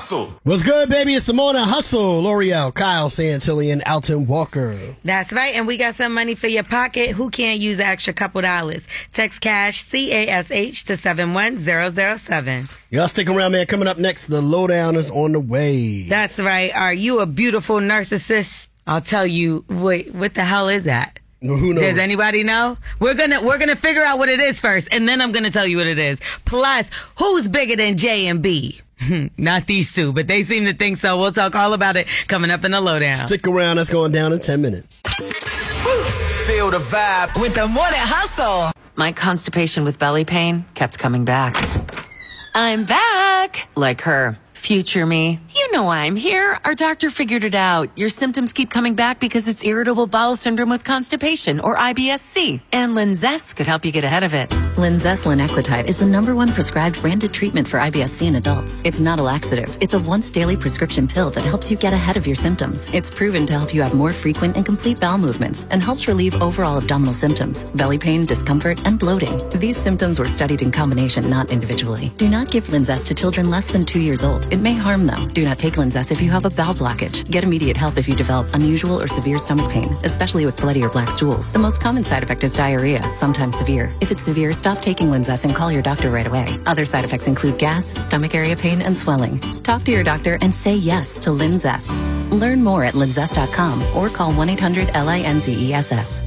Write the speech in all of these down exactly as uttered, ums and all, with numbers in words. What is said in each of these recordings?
Hustle. What's good, baby? It's the Morning Hustle. L'Oreal, Kyle Santillan, Alton Walker. That's right, and we got some money for your pocket. Who can't use an extra couple dollars? Text cash C A S H to seven one zero zero seven. Y'all stick around, man. Coming up next, the lowdown is on the way. That's right. Are you a beautiful narcissist? I'll tell you. Wait, what the hell is that? Who knows? Does anybody know? We're gonna we're gonna figure out what it is first, and then I'm gonna tell you what it is. Plus, who's bigger than J and B? Not these two, but they seem to think so. We'll talk all about it coming up in the lowdown. Stick around. That's going down in ten minutes. Feel the vibe with the Morning Hustle. My constipation with belly pain kept coming back. I'm back. Like her. Future me. You know I'm here. Our doctor figured it out. Your symptoms keep coming back because it's irritable bowel syndrome with constipation, or I B S C. And Linzess could help you get ahead of it. Linzess linaclotide is the number one prescribed branded treatment for I B S C in adults. It's not a laxative. It's a once daily prescription pill that helps you get ahead of your symptoms. It's proven to help you have more frequent and complete bowel movements and helps relieve overall abdominal symptoms, belly pain, discomfort, and bloating. These symptoms were studied in combination, not individually. Do not give Linzess to children less than two years old. It may harm them. Do not take Linzess if you have a bowel blockage. Get immediate help if you develop unusual or severe stomach pain, especially with bloody or black stools. The most common side effect is diarrhea, sometimes severe. If it's severe, stop taking Linzess and call your doctor right away. Other side effects include gas, stomach area pain, and swelling. Talk to your doctor and say yes to Linzess. Learn more at linzess dot com or call one eight hundred L I N Z E S S.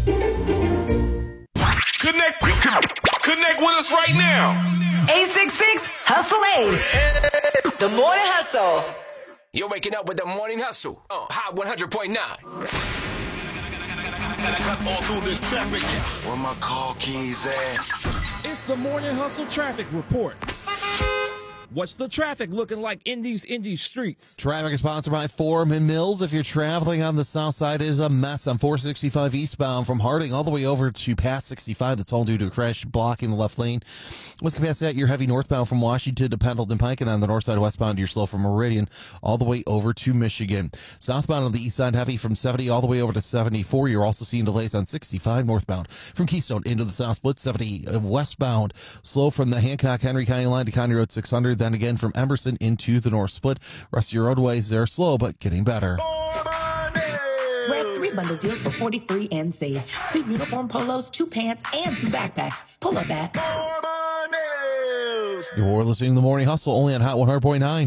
Connect, connect with us right now. eight six six Hustle eight. The Morning Hustle. You're waking up with the Morning Hustle. Uh, Hot one hundred point nine. All through this traffic. Where my car keys at? It's the Morning Hustle Traffic Report. What's the traffic looking like in these in these streets? Traffic is sponsored by Foreman Mills. If you're traveling on the south side, it is a mess on four sixty-five eastbound from Harding all the way over to past sixty-five. That's all due to a crash blocking the left lane. Once you pass that, you're heavy northbound from Washington to Pendleton Pike, and on the north side westbound, you're slow from Meridian all the way over to Michigan. Southbound on the east side, heavy from seventy all the way over to seventy-four. You're also seeing delays on sixty-five northbound from Keystone into the South Split. seventy westbound, slow from the Hancock-Henry County line to County Road six hundred. Then again from Emerson into the North Split. Rest of your roadways, they're slow, but getting better. Grab three bundle deals for forty-three and save. Two uniform polos, two pants, and two backpacks. Pull up at You're listening to The Morning Hustle only on Hot one hundred point nine.